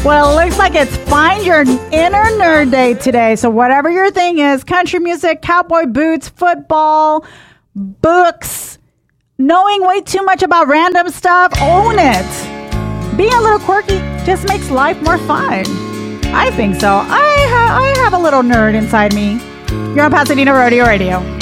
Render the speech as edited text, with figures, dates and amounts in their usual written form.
Well, it looks like it's Find Your Inner Nerd Day today. So whatever your thing is, country music, cowboy boots, football, books, knowing way too much about random stuff, own it. Being a little quirky just makes life more fun. I think so. I have a little nerd inside me. You're on Pasadena Rodeo Radio.